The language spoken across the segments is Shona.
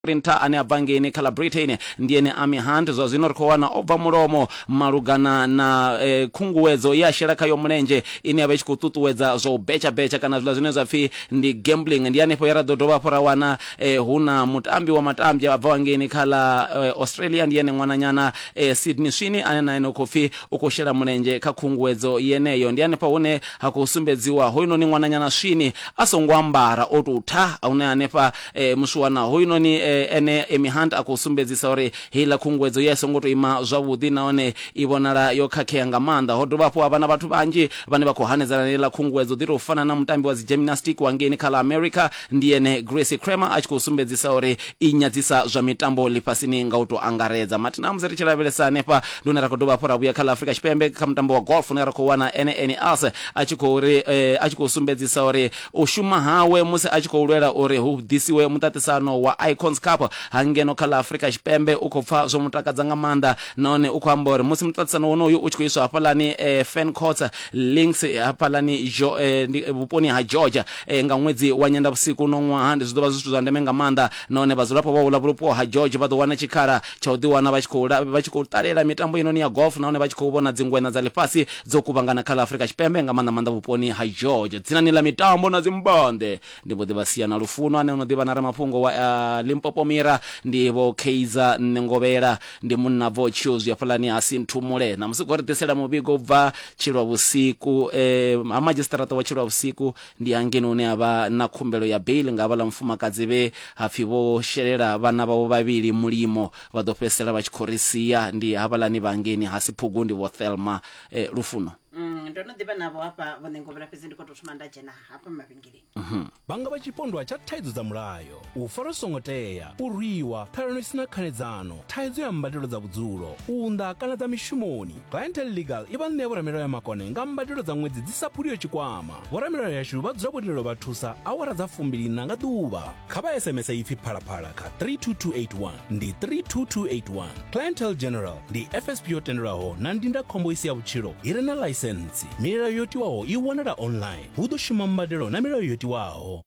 printer ane abangeni khala Britain ndiyene Amy Hunt zwa zwino rikhowana obva mulomo malugana na khunguwedzo ya shelaka yo mlenje ine yavha itshi tutuwedza zwo becha kana zwa zwine zwa pfi ndi gambling. Ndi hanefho ya raḓo dovha fora wana huna mutambi wa matambi abva wangeni khala Australia ndiyene ṅwananyana Sydney Sweeney ane naye no khopfi ukoshela mlenje kha khunguwedzo yeneyo. Ndi hanefho hune hakusumbedziwa hoyino ni ṅwananyana Sweeney asongo ambara otutha une hanefa muswana hoyino ni ene Amy Hunt akusumbedzisa uri hila khunguwedzo yeso ngoto ima zwavhuḓi nahone ivonala yo khakhea nga maanḓa. Ho dovhapo havha na vhathu vanzhi vhane vha khou hanedzana na khunguwedzo ḓi tou fana na mutambi wa dzi gymnastic wangeni khala America ndiyene Gracie Kramer a tshi khou sumbedzisa uri i nyadzisa zwa mitambo ḽifhasini nga u tou angaredza. Matina musi ri tshi lavhelesa hanefha ndi hune ra khou dovha hafhu ra vhuya kha Afrika Tshipembe kha mutambo wa golf une ra khou wana ene else a tshi khou sumbedzisa uri u shuma hawe musi a tshi khou lwela uri hu ḓisiwe muṱaṱisano wa Icons Cup hangeno kha Afrika Tshipembe u khou pfa zwo mutakadza nga maanḓa nahone u khou amba uri musi muṱaṱisano wonoyu u tshi khou iswa hafhaḽani Fancourt Links hafhaḽani vhuponi ha Georgia nga ṅwedzi wa Nyendavhusiku no ṅwaha ndi zwi ḓo vha zwithu zwa ndeme nga maanḓa nahone vhadzulapo vha vhupo ha Georgia vha ḓo wana tshikhala tsha u ḓiwana vha tshi khou ṱalela mitambo inoni ya golf nahone vha tshi khou vhona dzingwena dza ḽifhasi dzo kuvhangana kha Afrika Tshipembe nga maanḓa vhuponi ha Georgia. Dzinani ḽa mitambo na dzimbande ndi vho ḓivha sia na Lufuno ane uno ḓivha na Ramafhungo wa Limpopo Mira ndi vho Kaizer Ngovhela ndi munna vo Choose ya falani ha Sinthumule na musi gore ḓisela muvhigo bva Tshilwavhusiku ha magistrate wa Tshilwavhusiku ndi hangeni une ava na khumbelo ya bail nga vhala mfumakadzi vhe hapfi vho shelela vhana vhavho vhavhili mulimo vha ḓo fhedzisela vha tshi khou risia ndi havhalani vhangeni ha Siphugu ndi vho Thelma Lufuno. Ndo no ḓivha navho hafha vhone Ngovhela fhedzi ndi khou tou thoma nda dzhena hafha mavhengeleni. Vhanga vha tshipondwa tsha thaidzo dza mulayo u fara songo tea u rwiwa phalano isina khanedzano thaidzo ya mbadelo dza vhudzulo unḓa kana dza mishumoni. Clientele Legal i vha ṋea vhoramilayo ya makone nga mbadelo dza ṅwedzi dzi sa phuliho tshikwama. Vhoramilayo yashu vha dzula vho vha thusa awara dza 24 nga ḓuvha. Kha vha SMS ipfi phalaphala kha 32281 ndi 32281. Clientele General ndi FSP yo tendelwaho na ndindakhombo isi ya vhutshilo i re na license. Milayo yo tiwaho i wanala online hu ḓo shuma mbadelo na milayo yo tiwaho.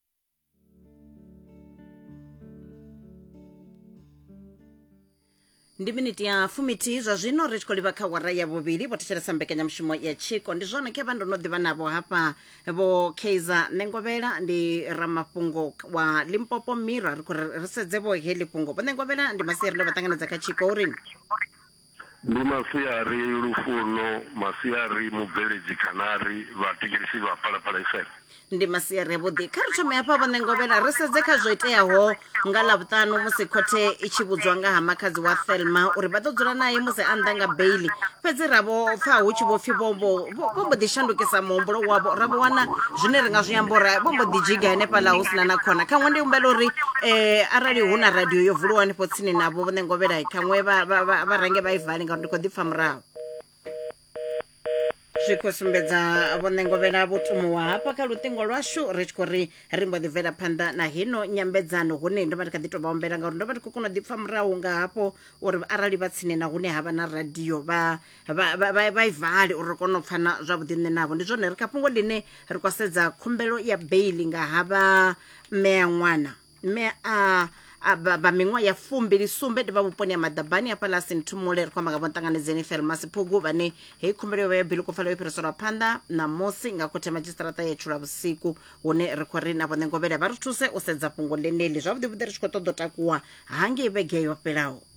Ndi miniti ya fumiti zwa zwino ri tshi khou livha kha wara ya vhuvhili vho thetshelesa mbekanyamushumo ya tshiko ndi zwone khe vha ndo no ḓivha navho hafha vho Kaizer Ngovhela ndi Ramafhungo wa Limpopo Mira ri khou ri sedze vho heḽi fhungo vho Ngovhela ndi masiari ndo vha ṱanganedza kha tshiko uri ndi masiari Lufuno masiari mubveledzi Khanari vhatekelisi vha Phalaphala FM ndi masiari vhuḓi kha ri thome hafha vho Ngovhela ri sedze kha zwo iteaho nga Ḽavhuṱanu musi khothe i tshi vhudzwa nga ha makhadzi wa Thelma uri vha ḓo dzula naye musi a nnḓa nga bail fhedzi ravho pfa hu tshi vho pfi vho mbo ḓi shandukisa muhumbulo wavho ravho wana zwine ri nga zwi amba uri vho mbo ḓi dzhiga hanefhaḽa hu sina na khona khaṅwe ndi humbela uri arali hu na radio yo vuliwa hanefho tsini navho vho Ngovhela khaṅwe vha range vha i vali ngauri ndi khou ḓi pfa murahu. Zwi khou sumbedza vho Ngovhela vho tumuwa hafha kha luṱingo lwashu ri tshi khou ri mbo ḓi bvela phanḓa na hino nyambedzano hune ndo vha ndi kha ḓi tou vha humbela ngauri ndo vha ndi khou kona u ḓi pfa murahu nga hafho uri arali vha tsini na hune havha na radio vha i vale uri ri kone u pfana zwavhuḓi nṋe navho. Ndi zwone ri kha fhungo ḽine ri khou sedza khumbelo ya bail nga havha mme a ṅwana mme ba miṅwaha ya 27 ndi vha vhuponi ha Madabani hafhaḽa Sinthumule ri khou amba nga vho Nṱanganedzeni Thelma Siphugu vhane hei khumbelo ya bail khou yo fhiriselwa phanḓa ṋamusi nga khothe magistrata ya Tshilwavhusiku hune ri khou ri na vho Ngovhela vha ri thuse u sedza fhungo ḽeneḽi zwavhuḓi vhuḓi ri tshi khou ṱoḓa u takuwa hangei vhege yo fhelaho.